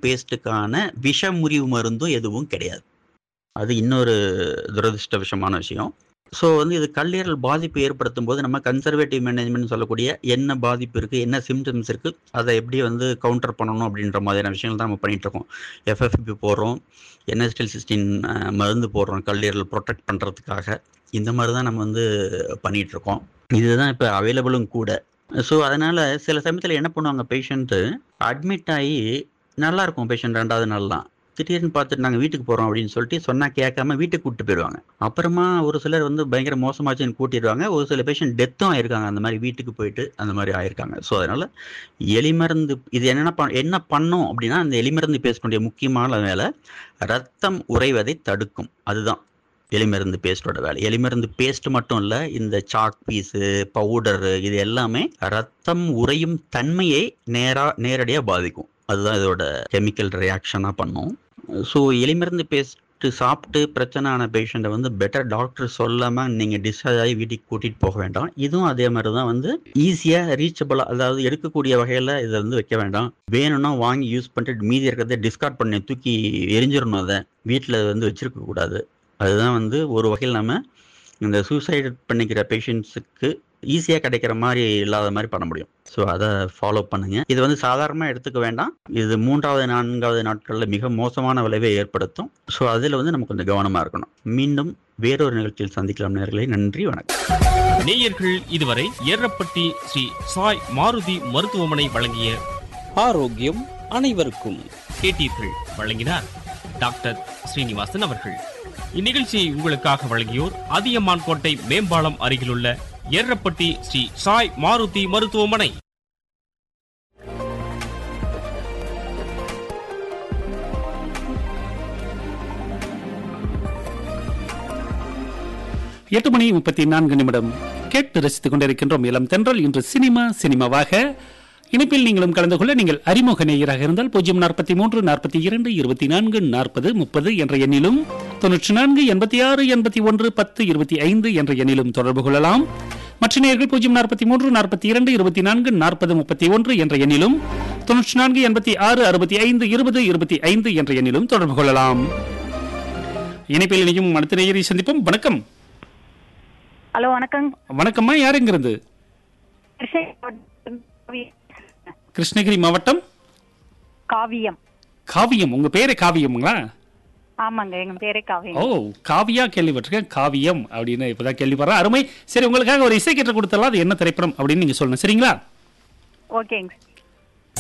பேஸ்ட்டுக்கான விஷ முறிவு மருந்தும் எதுவும் கிடையாது. அது இன்னொரு துரதிர்ஷ்டவசமான விஷயம். ஸோ இது கல்லீரல் பாதிப்பு ஏற்படுத்தும் போது நம்ம கன்சர்வேட்டிவ் மேனேஜ்மெண்ட் சொல்லக்கூடிய என்ன பாதிப்பு இருக்குது, என்ன சிம்டம்ஸ் இருக்குது, அதை எப்படி கவுண்டர் பண்ணணும் அப்படின்ற மாதிரியான விஷயங்கள் தான் நம்ம பண்ணிகிட்டு இருக்கோம். எஃப்எஃப்பி போடுறோம், NSTL-16 மருந்து போடுறோம் கல்லீரல் ப்ரொடெக்ட் பண்ணுறதுக்காக. இந்த மாதிரி தான் நம்ம பண்ணிகிட்டு இருக்கோம். இதுதான் இப்போ அவைலபிளும் கூட. ஸோ அதனால் சில சமயத்தில் என்ன பண்ணுவாங்க, பேஷண்ட்டு அட்மிட் ஆகி நல்லா இருக்கும் பேஷண்ட் 2வது நாள் தான். திடீர்னு பார்த்துட்டு நாங்கள் வீட்டுக்கு போகிறோம் அப்படின்னு சொல்லிட்டு சொன்னால் கேட்காம வீட்டுக்கு கூப்பிட்டு போயிடுவாங்க. அப்புறமா ஒரு சிலர் பயங்கர மோசமாச்சுன்னு கூட்டிடுவாங்க. ஒரு சில பேஷண்ட் டெத்தும் ஆயிருக்காங்க, அந்த மாதிரி வீட்டுக்கு போயிட்டு அந்த மாதிரி ஆயிருக்காங்க. ஸோ அதனால் எலிமருந்து இது என்ன பண்ணும் அப்படின்னா, அந்த எலிமருந்து பேஸ்டுடைய முக்கியமான வேலை ரத்தம் உறைவதை தடுக்கும். அதுதான் எலிமருந்து பேஸ்டோட வேலை. எலிமருந்து பேஸ்ட் மட்டும் இல்லை, இந்த சாக் பீஸு, பவுடரு, இது எல்லாமே ரத்தம் உறையும் தன்மையை நேரடியாக பாதிக்கும். அதுதான் இதோட கெமிக்கல் ரியாக்ஷனாக பண்ணும். ஸோ எலிமருந்து பேஸ்ட்டு சாப்பிட்டு பிரச்சனை ஆன பேஷண்ட்டை பெட்டர் டாக்டர் சொல்லாமல் நீங்கள் டிஸ்சார்ஜ் ஆகி வீட்டுக்கு கூட்டிகிட்டு போக வேண்டாம். இதுவும் அதே மாதிரி தான் ஈஸியாக ரீச்சபிளாக, அதாவது எடுக்கக்கூடிய வகையில் இதை வைக்க வேண்டாம். வேணும்னா வாங்கி யூஸ் பண்ணிட்டு மீதி இருக்கிறத டிஸ்கார்ட் பண்ணி தூக்கி எரிஞ்சிடணும். அதை வீட்டில் வச்சுருக்கக்கூடாது. அதுதான் ஒரு வகையில் நம்ம இந்த சூசைட் பண்ணிக்கிற பேஷண்ட்ஸுக்கு ஈஸியாக கிடைக்கிற மாதிரி இல்லாத மாதிரி பண்ண முடியும். ஸோ அதை ஃபாலோ பண்ணுங்கள். இது சாதாரணமாக எடுத்துக்க வேண்டாம். இது 3வது 4வது நாட்களில் மிக மோசமான விளைவை ஏற்படுத்தும். ஸோ அதில் நம்ம கொஞ்சம் கவனமாக இருக்கணும். மீண்டும் வேறொரு நிகழ்ச்சியில் சந்திக்கலாம் நேயர்களே. நன்றி, வணக்கம். நேயர்கள் இதுவரை ஏரப்பட்டி ஸ்ரீ சாய் மாருதி மருத்துவமனை வழங்கிய ஆரோக்கியம் அனைவருக்கும் கேட்டீர்கள். வழங்கினார் டாக்டர் ஸ்ரீனிவாசன் அவர்கள். இந்நிகழ்ச்சியை உங்களுக்காக வழங்கியோர் அதியமான் கோட்டை மேம்பாலம் அருகிலுள்ள ஏரப்பட்டி ஸ்ரீ சாய் மாருதி மருத்துவமனை. எட்டு மணி 34 நிமிடம் கேட்டு ரசித்துக் கொண்டிருக்கின்றோம் இளம் தென்றல். இன்று சினிமாவாக இணைப்பில் நீங்களும் கலந்து கொள்ள நீங்கள் அறிமுக நேயராக இருந்தால் 043 42 24 40 30 என்ற எண்ணிலும் 94 86 81 10 25 என்ற எண்ணிலும் தொடர்பு கொள்ளலாம். மற்ற நேயர்கள் 043 42 24 40 31 என்ற எண்ணிலும் 94 86 65 20 25 என்ற எண்ணிலும் தொடர்பு கொள்ளலாம். இணைப்பில் இணையும் அடுத்த நேயரை சந்திப்போம். வணக்கம். ஹலோ, வணக்கம். வணக்கம்மா, யாருங்கிறது? கிருஷ்ணகிரி மாவட்டம் காவியம். காவியம், உங்க பேரு காவியம்ங்களா? ஆமாங்க, எங்க பேரே காவியம். ஓ, காவியா கேள்விப்பட்டிருக்கேன், காவியம் அப்படின்னு இப்பதான் கேள்விப்படுறேன். அருமை. சரி, உங்களுக்காக ஒரு இசை கேட்டு கொடுத்தலாம். அது என்ன திரைப்படம் அப்படின்னு நீங்க சொல்லணும், சரிங்களா? ஓகேங்க.